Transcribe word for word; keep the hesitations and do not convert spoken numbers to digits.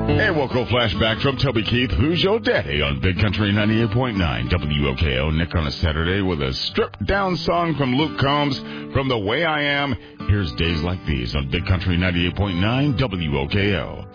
Hey, we'll go flashback from Toby Keith. Who's Your Daddy on Big Country ninety-eight point nine W O K O. Nick on a Saturday with a stripped-down song from Luke Combs from The Way I Am. Here's Days Like These on Big Country ninety-eight point nine W O K O.